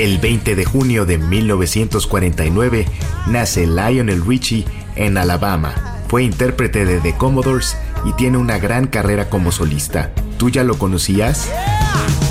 El 20 de junio de 1949 nace Lionel Richie en Alabama. Fue intérprete de The Commodores y tiene una gran carrera como solista. ¿Tú ya lo conocías?